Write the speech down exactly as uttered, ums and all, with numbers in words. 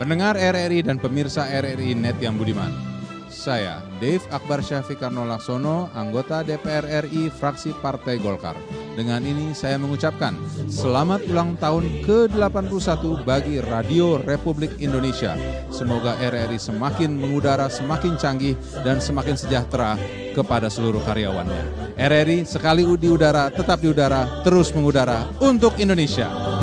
Pendengar R R I dan pemirsa R R I Net yang budiman, saya Dave Akbar Syafiqarno Laksono, anggota D P R R I fraksi Partai Golkar. Dengan ini saya mengucapkan selamat ulang tahun ke delapan puluh satu bagi Radio Republik Indonesia. Semoga R R I semakin mengudara, semakin canggih, dan semakin sejahtera kepada seluruh karyawannya. R R I sekali di udara, tetap di udara, terus mengudara untuk Indonesia.